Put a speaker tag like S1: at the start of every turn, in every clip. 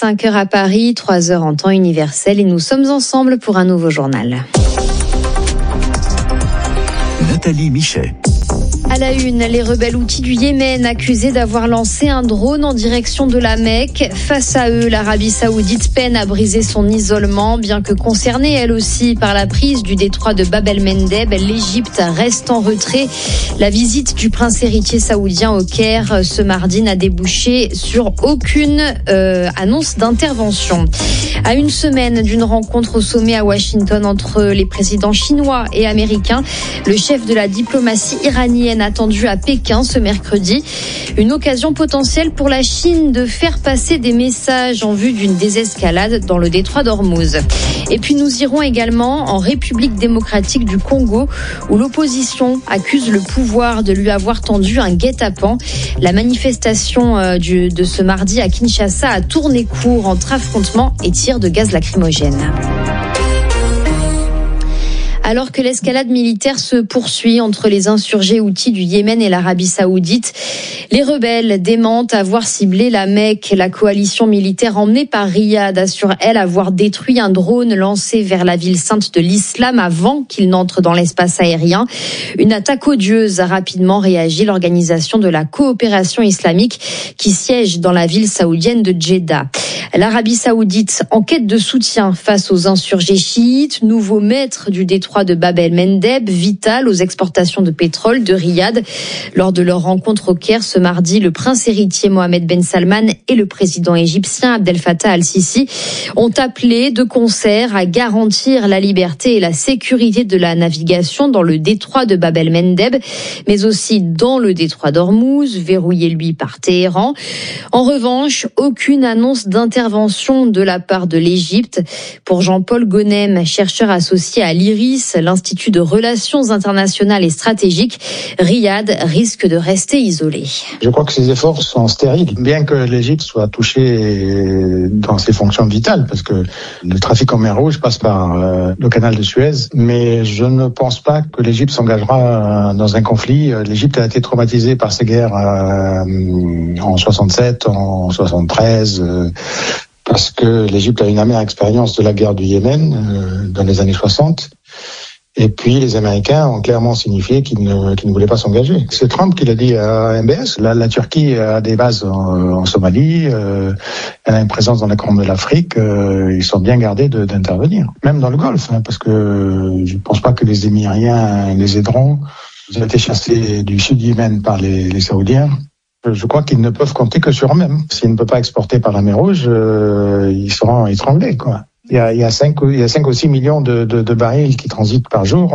S1: 5h à Paris, 3h en temps universel et nous sommes ensemble pour un nouveau journal.
S2: Nathalie Michet.
S1: À la une, les rebelles houthis du Yémen accusés d'avoir lancé un drone en direction de la Mecque. Face à eux, l'Arabie Saoudite peine à briser son isolement. Bien que concernée elle aussi par la prise du détroit de Bab el-Mandeb, l'Égypte reste en retrait. La visite du prince héritier saoudien au Caire ce mardi n'a débouché sur aucune annonce d'intervention. À une semaine d'une rencontre au sommet à Washington entre les présidents chinois et américains, le chef de la diplomatie iranienne attendu à Pékin ce mercredi. Une occasion potentielle pour la Chine de faire passer des messages en vue d'une désescalade dans le détroit d'Ormuz. Et puis nous irons également en République démocratique du Congo où l'opposition accuse le pouvoir de lui avoir tendu un guet-apens. La manifestation de ce mardi à Kinshasa a tourné court entre affrontements et tirs de gaz lacrymogène. Alors que l'escalade militaire se poursuit entre les insurgés houthis du Yémen et l'Arabie Saoudite, les rebelles démentent avoir ciblé la Mecque. La coalition militaire emmenée par Riyad assure, elle, avoir détruit un drone lancé vers la ville sainte de l'islam avant qu'il n'entre dans l'espace aérien. Une attaque odieuse a rapidement réagi l'organisation de la coopération islamique qui siège dans la ville saoudienne de Jeddah. L'Arabie Saoudite en quête de soutien face aux insurgés chiites, nouveau maître du détroit de Bab el-Mandeb, vital aux exportations de pétrole de Riyad. Lors de leur rencontre au Caire ce mardi, le prince héritier Mohamed Ben Salman et le président égyptien Abdel Fattah al-Sisi ont appelé de concert à garantir la liberté et la sécurité de la navigation dans le détroit de Bab el-Mandeb, mais aussi dans le détroit d'Ormuz, verrouillé lui par Téhéran. En revanche, aucune annonce d'intervention de la part de l'Égypte. Pour Jean-Paul Gonem, chercheur associé à l'IRIS, l'Institut de Relations internationales et stratégiques, Riyad risque de rester isolé.
S3: Je crois que ces efforts sont stériles, bien que l'Égypte soit touchée dans ses fonctions vitales, parce que le trafic en mer Rouge passe par le canal de Suez, mais je ne pense pas que l'Égypte s'engagera dans un conflit. L'Égypte a été traumatisée par ces guerres en 67, en 73, parce que l'Égypte a une amère expérience de la guerre du Yémen dans les années 60. Et puis les Américains ont clairement signifié qu'ils ne voulaient pas s'engager. C'est Trump qui l'a dit à MBS. La Turquie a des bases en Somalie, elle a une présence dans la Corne de l'Afrique. Ils sont bien gardés d'intervenir, même dans le Golfe, parce que je ne pense pas que les Émiriens les aideront. Ils ont été chassés du sud du Yémen par les Saoudiens. Je crois qu'ils ne peuvent compter que sur eux-mêmes. S'ils ne peuvent pas exporter par la mer Rouge, ils seront étranglés, quoi. Il y a 5 ou 6 millions de barils qui transitent par jour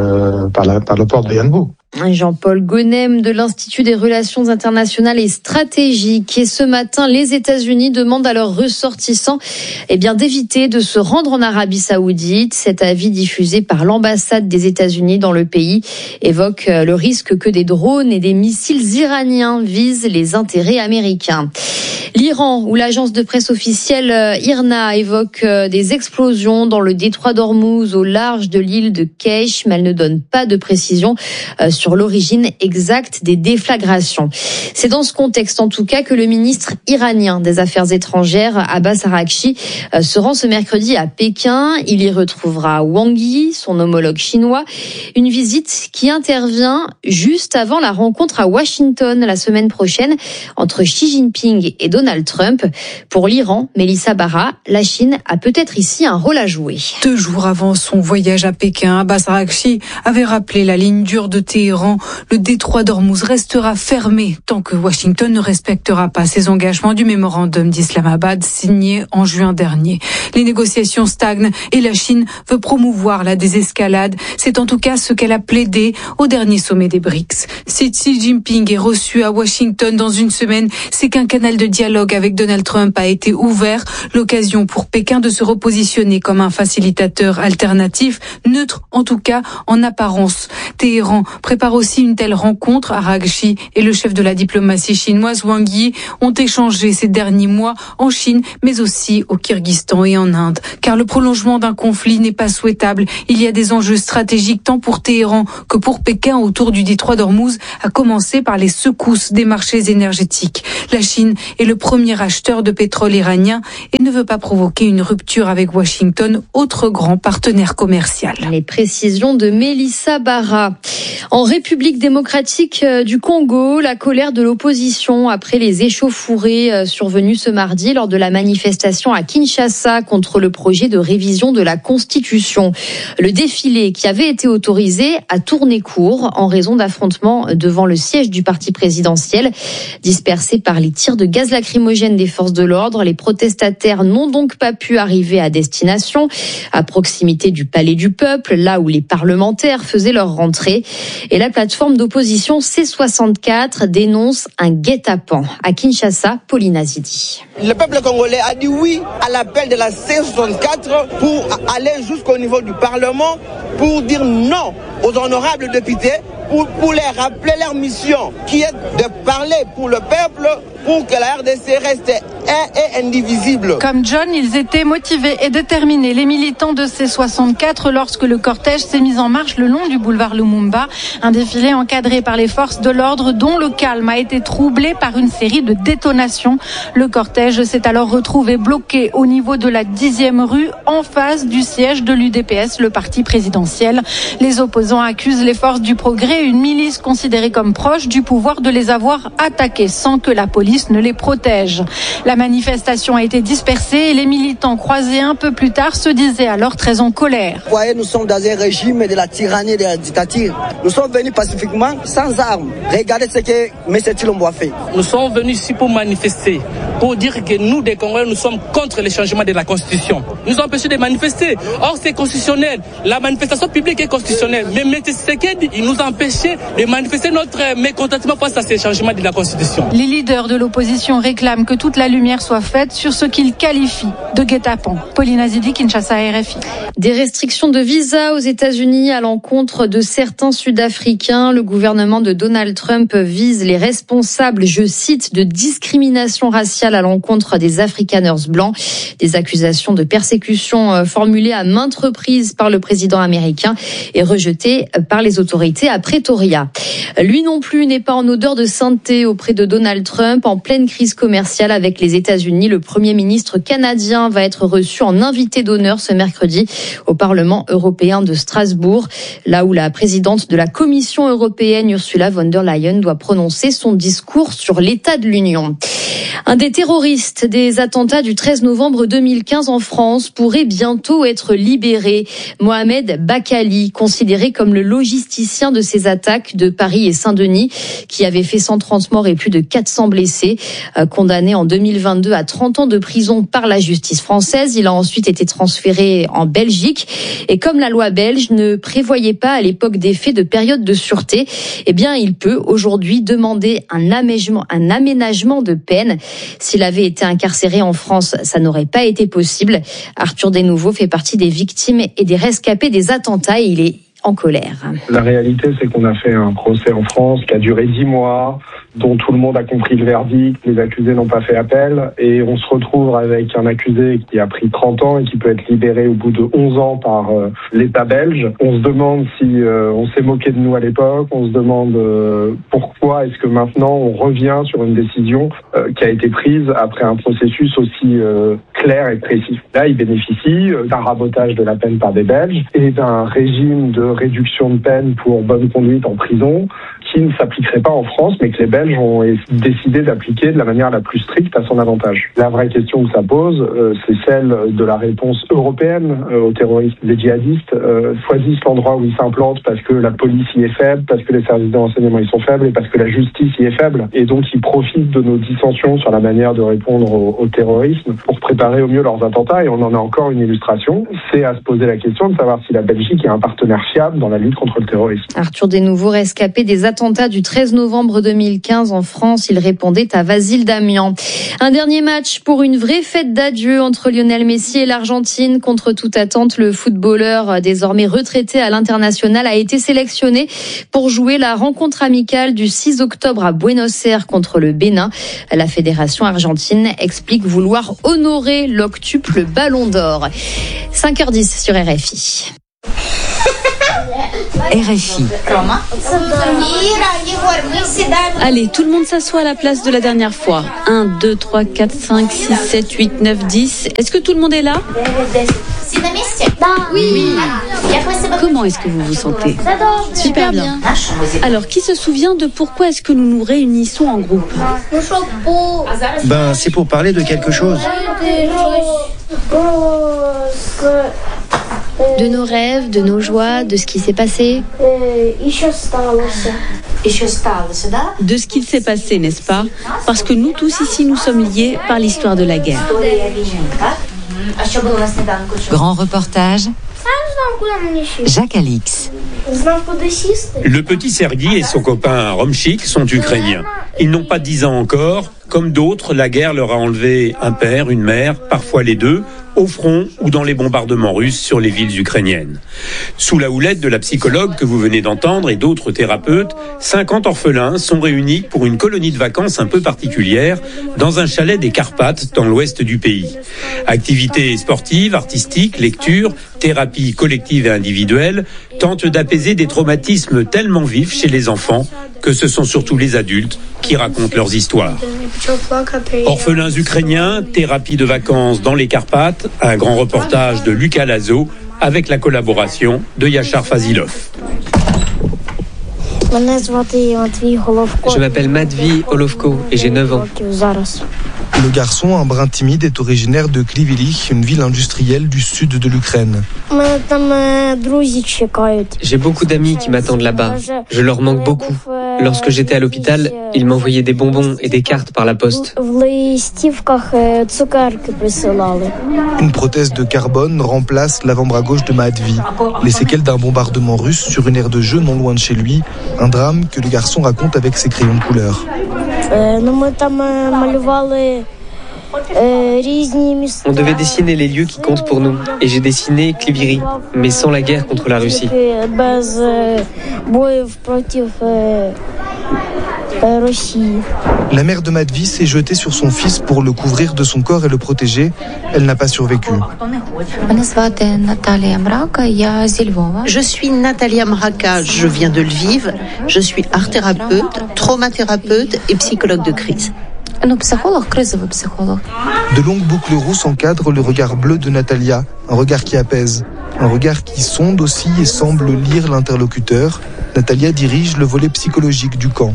S3: par le port de Yanbu.
S1: Jean-Paul Gonem de l'Institut des Relations internationales et stratégiques. Et ce matin, les États-Unis demandent à leurs ressortissants d'éviter de se rendre en Arabie Saoudite. Cet avis diffusé par l'ambassade des États-Unis dans le pays évoque le risque que des drones et des missiles iraniens visent les intérêts américains. L'Iran, où l'agence de presse officielle IRNA évoque des explosions dans le détroit d'Ormuz au large de l'île de Keish, mais elle ne donne pas de précision sur l'origine exacte des déflagrations. C'est dans ce contexte, en tout cas, que le ministre iranien des Affaires étrangères, Abbas Araghchi, se rend ce mercredi à Pékin. Il y retrouvera Wang Yi, son homologue chinois. Une visite qui intervient juste avant la rencontre à Washington la semaine prochaine entre Xi Jinping et Donald Trump. Pour l'Iran, Mélissa Barra, la Chine a peut-être ici un rôle à jouer.
S4: 2 jours avant son voyage à Pékin, Abbas Araghchi avait rappelé la ligne dure de Téhéran. Le détroit d'Ormuz restera fermé tant que Washington ne respectera pas ses engagements du mémorandum d'Islamabad signé en juin dernier. Les négociations stagnent et la Chine veut promouvoir la désescalade. C'est en tout cas ce qu'elle a plaidé au dernier sommet des BRICS. Si Xi Jinping est reçu à Washington dans une semaine, c'est qu'un canal de dialogue avec Donald Trump a été ouvert. L'occasion pour Pékin de se repositionner comme un facilitateur alternatif, neutre en tout cas en apparence. Téhéran prépare prépare aussi une telle rencontre. Araghchi et le chef de la diplomatie chinoise Wang Yi ont échangé ces derniers mois en Chine, mais aussi au Kyrgyzstan et en Inde. Car le prolongement d'un conflit n'est pas souhaitable. Il y a des enjeux stratégiques tant pour Téhéran que pour Pékin autour du détroit d'Ormuz, à commencer par les secousses des marchés énergétiques. La Chine est le premier acheteur de pétrole iranien et ne veut pas provoquer une rupture avec Washington, autre grand partenaire commercial.
S1: Les précisions de Mélissa Barra. En République démocratique du Congo, la colère de l'opposition après les échauffourées survenues ce mardi lors de la manifestation à Kinshasa contre le projet de révision de la Constitution. Le défilé qui avait été autorisé a tourné court en raison d'affrontements devant le siège du parti présidentiel. Dispersés par les tirs de gaz lacrymogène des forces de l'ordre, les protestataires n'ont donc pas pu arriver à destination, à proximité du Palais du Peuple, là où les parlementaires faisaient leur rentrée. Et la plateforme d'opposition C64 dénonce un guet-apens. À Kinshasa, Pauline Azidi.
S5: Le peuple congolais a dit oui à l'appel de la C64 pour aller jusqu'au niveau du Parlement, pour dire non aux honorables députés, pour les rappeler leur mission, qui est de parler pour le peuple, pour que la RDC reste un et indivisible.
S6: Comme John, ils étaient motivés et déterminés, les militants de C64, lorsque le cortège s'est mis en marche le long du boulevard Lumumba. Un défilé encadré par les forces de l'ordre dont le calme a été troublé par une série de détonations. Le cortège s'est alors retrouvé bloqué au niveau de la 10e rue, en face du siège de l'UDPS, le parti présidentiel. Les opposants accusent les forces du progrès, une milice considérée comme proche du pouvoir, de les avoir attaqués sans que la police ne les protège. La manifestation a été dispersée et les militants croisés un peu plus tard se disaient alors très en colère.
S5: Vous voyez, nous sommes dans un régime de la tyrannie et de la dictature. Nous sommes venus pacifiquement, sans armes. Regardez ce que M. Tshilombo a fait.
S7: Nous sommes venus ici pour manifester, pour dire que nous, des Congolais, nous sommes contre le changement de la Constitution. Nous ont empêchés de manifester. Or, c'est constitutionnel. La manifestation publique est constitutionnelle. Mais M. Tshisekedi, il nous a empêchés de manifester notre mécontentement face à ces changements de la Constitution.
S6: Les leaders de l'opposition réclament que toute la lumière soit faite sur ce qu'ils qualifient de guet-apens. Pauline Azidi, Kinshasa, RFI.
S1: Des restrictions de visa aux États-Unis à l'encontre de certains Sud-Africains. Le gouvernement de Donald Trump vise les responsables, je cite, de discrimination raciale à l'encontre des Afrikaners blancs. Des accusations de persécution formulées à maintes reprises par le président américain et rejetées par les autorités à Pretoria. Lui non plus n'est pas en odeur de sainteté auprès de Donald Trump. En pleine crise commerciale avec les États-Unis, le Premier ministre canadien va être reçu en invité d'honneur ce mercredi au Parlement européen de Strasbourg, là où la présidente de la Commission européenne, Ursula von der Leyen, doit prononcer son discours sur l'état de l'Union. Un des terroristes des attentats du 13 novembre 2015 en France pourrait bientôt être libéré. Mohamed Bakali, considéré comme le logisticien de ces attaques de Paris et Saint-Denis, qui avait fait 130 morts et plus de 400 blessés, condamné en 2022 à 30 ans de prison par la justice française. Il a ensuite été transféré en Belgique. Et comme la loi belge ne prévoyait pas à l'époque des faits de période de sûreté, eh bien, il peut aujourd'hui demander un aménagement de peine. S'il avait été incarcéré en France, ça n'aurait pas été possible. Arthur Desnouveaux fait partie des victimes et des rescapés des attentats et il est en colère.
S8: La réalité, c'est qu'on a fait un procès en France qui a duré 10 mois, dont tout le monde a compris le verdict, les accusés n'ont pas fait appel, et on se retrouve avec un accusé qui a pris 30 ans et qui peut être libéré au bout de 11 ans par l'État belge. On se demande si on s'est moqué de nous à l'époque, on se demande pourquoi est-ce que maintenant on revient sur une décision qui a été prise après un processus aussi clair et précis. Là, il bénéficie d'un rabotage de la peine par des Belges et d'un régime de réduction de peine pour bonne conduite en prison qui ne s'appliquerait pas en France, mais que les Belges ont décidé d'appliquer de la manière la plus stricte à son avantage. La vraie question que ça pose, c'est celle de la réponse européenne aux terroristes. Les djihadistes choisissent l'endroit où ils s'implantent parce que la police y est faible, parce que les services de renseignement y sont faibles et parce que la justice y est faible. Et donc, ils profitent de nos dissensions sur la manière de répondre au terrorisme pour préparer au mieux leurs attentats. Et on en a encore une illustration. C'est à se poser la question de savoir si la Belgique est un partenaire fiable dans la lutte contre le terrorisme.
S1: Arthur Desnouveaux, rescapé des attentats l'attentat du 13 novembre 2015 en France. Il répondait à Vasile Damian. Un dernier match pour une vraie fête d'adieu entre Lionel Messi et l'Argentine. Contre toute attente, le footballeur désormais retraité à l'international a été sélectionné pour jouer la rencontre amicale du 6 octobre à Buenos Aires contre le Bénin. La fédération argentine explique vouloir honorer l'octuple Ballon d'Or. 5h10 sur RFI.
S9: RFI. Allez, tout le monde s'assoit à la place de la dernière fois. 1, 2, 3, 4, 5, 6, 7, 8, 9, 10. Est-ce que tout le monde est là ? Oui. Comment est-ce que vous vous sentez ? Super bien. Alors, qui se souvient de pourquoi est-ce que nous nous réunissons en groupe ?
S10: C'est pour parler de quelque chose.
S1: De nos rêves, de nos joies, de ce qui s'est passé.
S9: De ce qu'il s'est passé, n'est-ce pas ? Parce que nous tous ici, nous sommes liés par l'histoire de la guerre.
S11: Grand reportage, Jacques Alix.
S12: Le petit Sergueï et son copain Romchik sont ukrainiens. Ils n'ont pas 10 ans encore. Comme d'autres, la guerre leur a enlevé un père, une mère, parfois les deux, au front ou dans les bombardements russes sur les villes ukrainiennes. Sous la houlette de la psychologue que vous venez d'entendre et d'autres thérapeutes, 50 orphelins sont réunis pour une colonie de vacances un peu particulière dans un chalet des Carpates dans l'ouest du pays. Activités sportives, artistiques, lectures, thérapie collective et individuelle tentent d'apaiser des traumatismes tellement vifs chez les enfants que ce sont surtout les adultes qui racontent leurs histoires. Orphelins ukrainiens, thérapie de vacances dans les Carpates, un grand reportage de Lucas Lazo avec la collaboration de Yachar Fazilov.
S13: Je m'appelle Matvey Olovko et j'ai 9 ans.
S14: Le garçon, un brin timide, est originaire de Kryvyi, une ville industrielle du sud de l'Ukraine.
S13: J'ai beaucoup d'amis qui m'attendent là-bas. Je leur manque beaucoup. Lorsque j'étais à l'hôpital, ils m'envoyaient des bonbons et des cartes par la poste.
S14: Une prothèse de carbone remplace l'avant-bras gauche de Matvey. Les séquelles d'un bombardement russe sur une aire de jeu non loin de chez lui. Un drame que le garçon raconte avec ses crayons de couleur.
S13: On devait dessiner les lieux qui comptent pour nous. Et j'ai dessiné Kryvyi, mais sans la guerre contre la Russie.
S14: La mère de Matvey s'est jetée sur son fils pour le couvrir de son corps et le protéger. Elle n'a pas survécu.
S15: Je suis Natalia Mraka, je viens de Lviv. Je suis art-thérapeute, traumathérapeute et psychologue de crise.
S14: De longues boucles rousses encadrent le regard bleu de Natalia, un regard qui apaise, un regard qui sonde aussi et semble lire l'interlocuteur. Natalia dirige le volet psychologique du camp.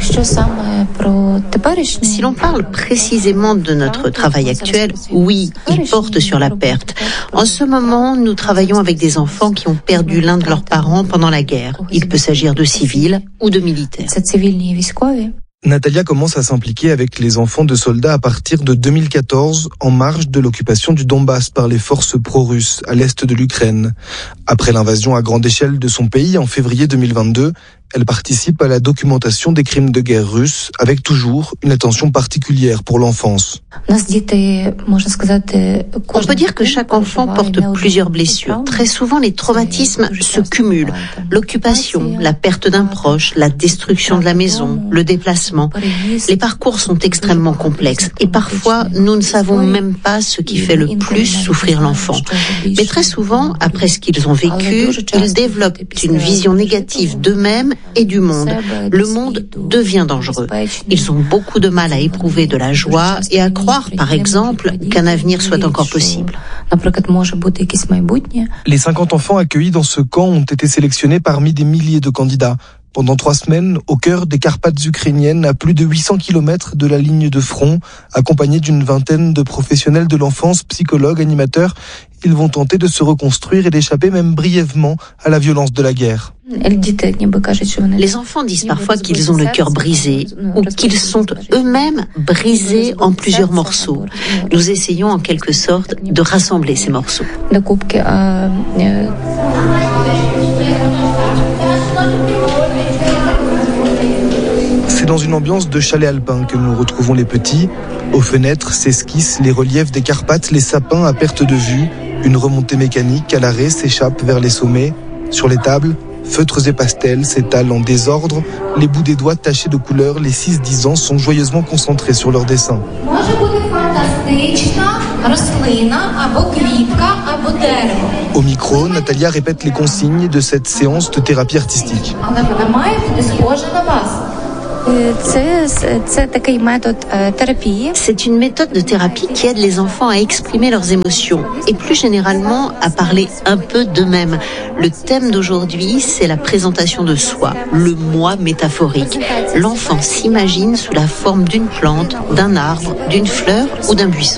S15: Si l'on parle précisément de notre travail actuel, oui, il porte sur la perte. En ce moment, nous travaillons avec des enfants qui ont perdu l'un de leurs parents pendant la guerre. Il peut s'agir de civils ou de militaires.
S14: Natalia commence à s'impliquer avec les enfants de soldats à partir de 2014, en marge de l'occupation du Donbass par les forces pro-russes à l'est de l'Ukraine. Après l'invasion à grande échelle de son pays en février 2022, elle participe à la documentation des crimes de guerre russes, avec toujours une attention particulière pour l'enfance.
S15: On peut dire que chaque enfant porte plusieurs blessures. Très souvent, les traumatismes se cumulent. L'occupation, la perte d'un proche, la destruction de la maison, le déplacement. Les parcours sont extrêmement complexes et parfois, nous ne savons même pas ce qui fait le plus souffrir l'enfant. Mais très souvent, après ce qu'ils ont vécu, ils développent une vision négative d'eux-mêmes et du monde. Le monde devient dangereux. Ils ont beaucoup de mal à éprouver de la joie et à croire, par exemple, qu'un avenir soit encore possible.
S14: Les 50 enfants accueillis dans ce camp ont été sélectionnés parmi des milliers de candidats. Pendant 3 semaines, au cœur des Carpates ukrainiennes, à plus de 800 km de la ligne de front, accompagnés d'une vingtaine de professionnels de l'enfance, psychologues, animateurs, ils vont tenter de se reconstruire et d'échapper même brièvement à la violence de la guerre.
S15: Les enfants disent parfois qu'ils ont le cœur brisé ou qu'ils sont eux-mêmes brisés en plusieurs morceaux. Nous essayons en quelque sorte de rassembler ces morceaux.
S14: dans une ambiance de chalet alpin que nous retrouvons les petits. Aux fenêtres s'esquissent les reliefs des Carpates, les sapins à perte de vue. Une remontée mécanique à l'arrêt s'échappe vers les sommets. Sur les tables, feutres et pastels s'étalent en désordre. Les bouts des doigts tachés de couleurs, les 6-10 ans sont joyeusement concentrés sur leurs dessins. Au micro, Natalia répète les consignes de cette séance de thérapie artistique.
S15: C'est une méthode de thérapie qui aide les enfants à exprimer leurs émotions et plus généralement à parler un peu d'eux-mêmes. Le thème d'aujourd'hui, c'est la présentation de soi, le moi métaphorique. L'enfant s'imagine sous la forme d'une plante, d'un arbre, d'une fleur ou d'un buisson.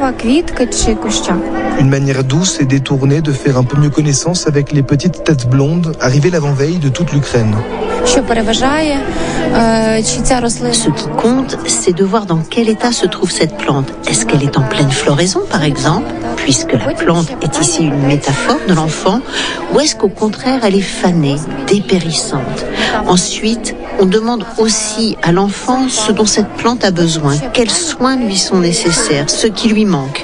S14: Une manière douce et détournée de faire un peu mieux connaissance avec les petites têtes blondes arrivées l'avant-veille de toute l'Ukraine.
S15: Ce qui compte, c'est de voir dans quel état se trouve cette plante. Est-ce qu'elle est en pleine floraison, par exemple, puisque la plante est ici une métaphore de l'enfant, ou est-ce qu'au contraire, elle est fanée, dépérissante? Ensuite, on demande aussi à l'enfant ce dont cette plante a besoin, quels soins lui sont nécessaires, ce qui lui manque.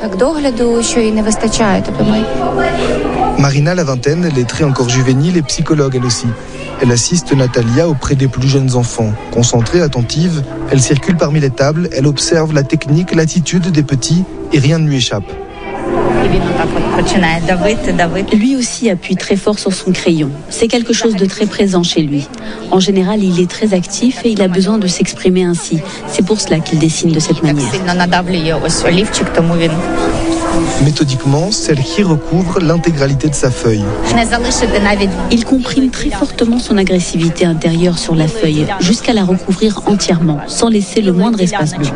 S14: Marina, la vingtaine, lettrée encore juvénile, est psychologue elle aussi. Elle assiste Natalia auprès des plus jeunes enfants. Concentrée, attentive, elle circule parmi les tables, elle observe la technique, l'attitude des petits et rien ne lui échappe.
S9: Lui aussi appuie très fort sur son crayon. C'est quelque chose de très présent chez lui. En général, il est très actif et il a besoin de s'exprimer ainsi. C'est pour cela qu'il dessine de cette manière.
S14: Méthodiquement, Serhi recouvre l'intégralité de sa feuille.
S9: Il comprime très fortement son agressivité intérieure sur la feuille, jusqu'à la recouvrir entièrement, sans laisser le moindre espace bleu.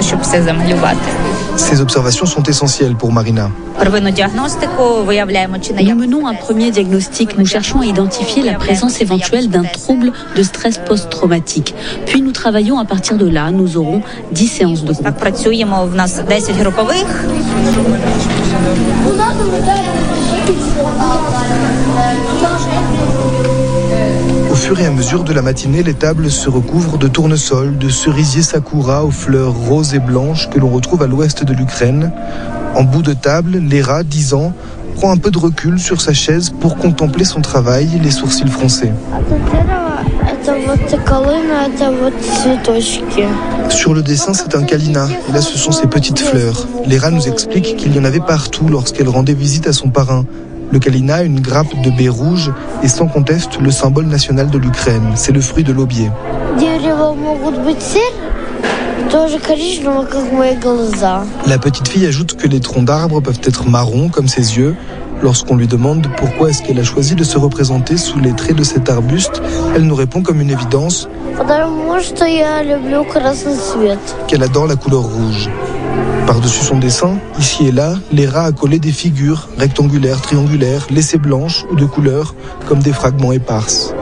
S14: Ces observations sont essentielles pour Marina.
S9: Nous menons un premier diagnostic. Nous cherchons à identifier la présence éventuelle d'un trouble de stress post-traumatique. Puis nous travaillons à partir de là. Nous aurons 10 séances de groupe.
S14: Au fur et à mesure de la matinée, les tables se recouvrent de tournesols, de cerisiers sakura aux fleurs roses et blanches que l'on retrouve à l'ouest de l'Ukraine. En bout de table, Lera, 10 ans, prend un peu de recul sur sa chaise pour contempler son travail, les sourcils froncés. Sur le dessin, c'est un kalina, et là ce sont ses petites fleurs. Lera nous explique qu'il y en avait partout lorsqu'elle rendait visite à son parrain. Le kalina, une grappe de baies rouges, est sans conteste le symbole national de l'Ukraine. C'est le fruit de l'aubier. La petite fille ajoute que les troncs d'arbres peuvent être marrons comme ses yeux. Lorsqu'on lui demande pourquoi est-ce qu'elle a choisi de se représenter sous les traits de cet arbuste, elle nous répond comme une évidence qu'elle adore la couleur rouge. Par-dessus son dessin, ici et là, Lera a collé des figures rectangulaires, triangulaires, laissées blanches ou de couleur, comme des fragments éparses.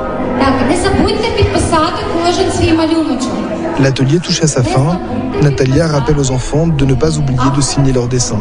S14: L'atelier touche à sa fin. Natalia rappelle aux enfants de ne pas oublier de signer leurs dessins.